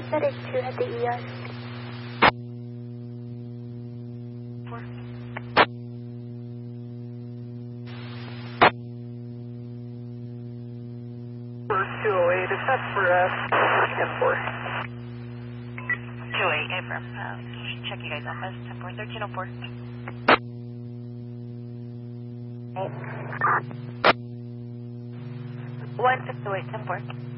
That is 2 at the ER. 4. 208, is that for 10-4? 208, affirm. Check you guys off as 10-4, 1304. 1 608, 10-4.